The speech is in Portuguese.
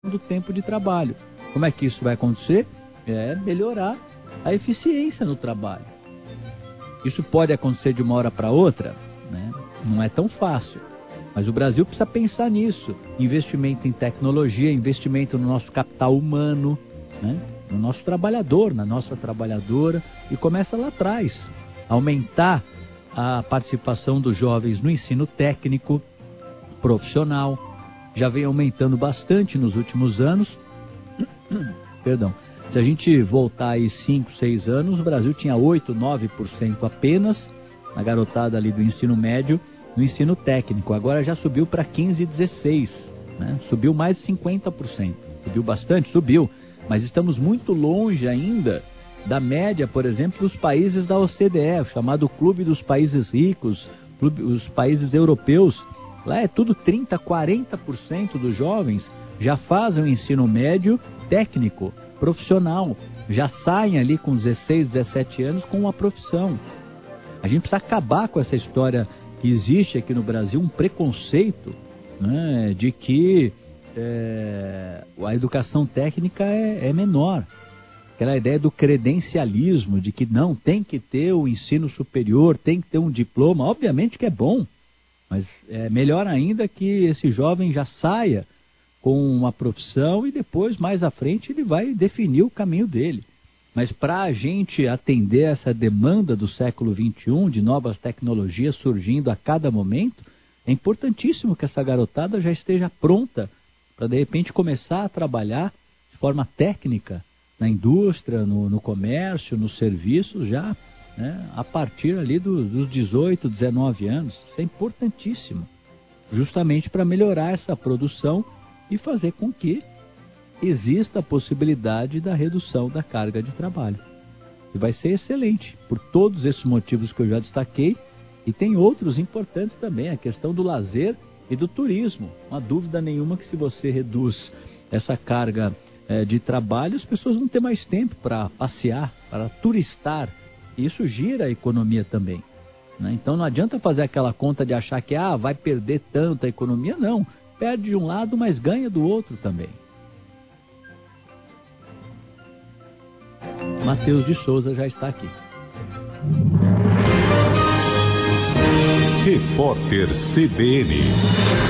do tempo de trabalho. Como é que isso vai acontecer? É melhorar a eficiência no trabalho. Isso pode acontecer de uma hora para outra, né? Não é tão fácil. Mas o Brasil precisa pensar nisso. Investimento em tecnologia, investimento no nosso capital humano, né? No nosso trabalhador, na nossa trabalhadora. E começa lá atrás. Aumentar a participação dos jovens no ensino técnico, profissional. Já vem aumentando bastante nos últimos anos. Perdão. Se a gente voltar aí 5, 6 anos, o Brasil tinha 8, 9% apenas na garotada ali do ensino médio, no ensino técnico. Agora já subiu para 15, 16, né? Subiu mais de 50%. Subiu bastante? Subiu. Mas estamos muito longe ainda da média, por exemplo, dos países da OCDE, chamado Clube dos Países Ricos, os países europeus. Lá é tudo 30, 40% dos jovens já fazem o ensino médio técnico, profissional, já saem ali com 16, 17 anos com uma profissão. A gente precisa acabar com essa história que existe aqui no Brasil, um preconceito, né, de que a educação técnica é menor. Aquela ideia do credencialismo, de que não, tem que ter o ensino superior, tem que ter um diploma, obviamente que é bom, mas é melhor ainda que esse jovem já saia com uma profissão e depois, mais à frente, ele vai definir o caminho dele. Mas para a gente atender essa demanda do século XXI, de novas tecnologias surgindo a cada momento, é importantíssimo que essa garotada já esteja pronta para, de repente, começar a trabalhar de forma técnica na indústria, no comércio, nos serviços, já, né, a partir ali dos 18, 19 anos. Isso é importantíssimo, justamente para melhorar essa produção e fazer com que exista a possibilidade da redução da carga de trabalho. E vai ser excelente, por todos esses motivos que eu já destaquei, e tem outros importantes também, a questão do lazer e do turismo. Não há dúvida nenhuma que se você reduz essa carga de trabalho, as pessoas vão ter mais tempo para passear, para turistar, e isso gira a economia também, né? Então não adianta fazer aquela conta de achar que vai perder tanto a economia, não. Perde de um lado, mas ganha do outro também. Matheus de Souza já está aqui. Repórter CBN.